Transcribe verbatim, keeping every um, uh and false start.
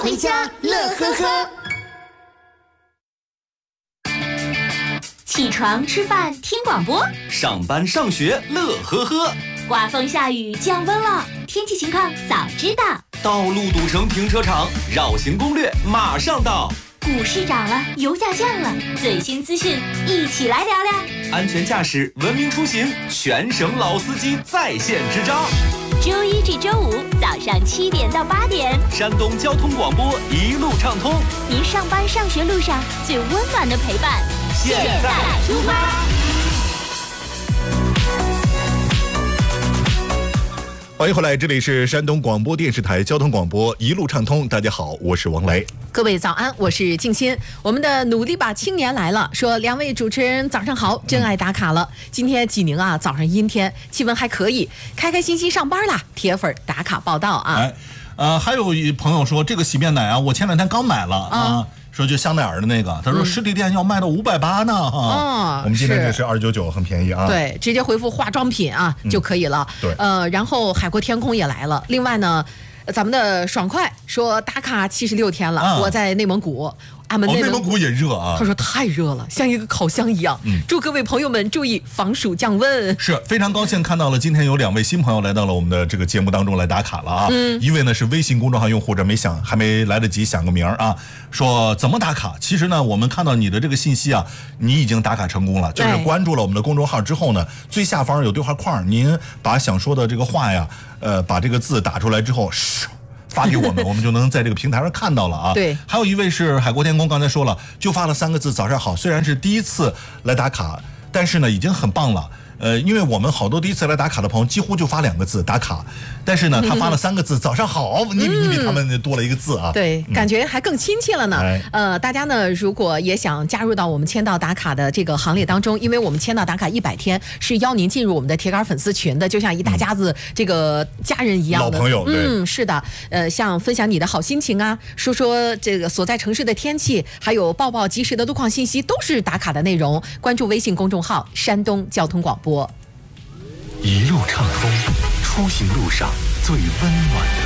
回家乐呵呵。 起床吃饭听广播， 上班上学乐呵呵。 刮风下雨降温了，天气情况早知道。 道路堵成停车场，绕行攻略马上到。 股市涨了，油价降了，最新资讯一起来聊聊。 安全驾驶，文明出行，全省老司机在线支招。 周一至周五早上七点到八点， 山东交通广播一路畅通， 您上班上学路上最温暖的陪伴。 现在出发。 欢迎回来，这里是山东广播电视台交通广播一路畅通。大家好，我是王雷。 各位早安，我是静欣。我们的努力吧青年来了，说两位主持人早上好，真爱打卡了。嗯、今天济宁啊，早上阴天，气温还可以，开开心心上班啦。铁粉打卡报道啊。 哎，呃，还有一朋友说这个洗面奶啊，我前两天刚买了啊。啊说就香奈儿的那个，他说实体店要卖到五百八呢哈。 哦， 我们今天这是二九九，很便宜啊。 对，直接回复化妆品啊、嗯、就可以了。 对， 呃，然后海阔天空也来了。另外呢，咱们的爽快说打卡七十六天了，啊、我在内蒙古。俺们内蒙古、 哦、内蒙古也热啊， 他说太热了，像一个烤箱一样。嗯，祝各位朋友们注意防暑降温。 是非常高兴看到了，今天有两位新朋友来到了我们的这个节目当中来打卡了啊。嗯，一位呢是微信公众号用户，这没想还没来得及想个名啊，说怎么打卡？其实呢，我们看到你的这个信息啊，你已经打卡成功了，就是关注了我们的公众号之后呢，最下方有对话框，您把想说的这个话呀，呃，把这个字打出来之后，嘘。发给我们，我们就能在这个平台上看到了啊。 对， 还有一位是海阔天空，刚才说了，就发了三个字：早上好。虽然是第一次来打卡，但是呢，已经很棒了。呃，因为我们好多第一次来打卡的朋友，几乎就发两个字打卡，但是呢，他发了三个字：早上好。你比你比他们多了一个字啊。 对，感觉还更亲切了呢。 哎、 呃，大家呢，如果也想加入到我们签到打卡的这个行列当中，因为我们签到打卡一百天是邀您进入我们的铁杆粉丝群的，就像一大家子这个家人一样的、 嗯、老朋友。 嗯，是的。呃，像分享你的好心情啊，说说这个所在城市的天气，还有报报及时的路况信息，都是打卡的内容。关注微信公众号山东交通广播。 一路畅通，出行路上最温暖的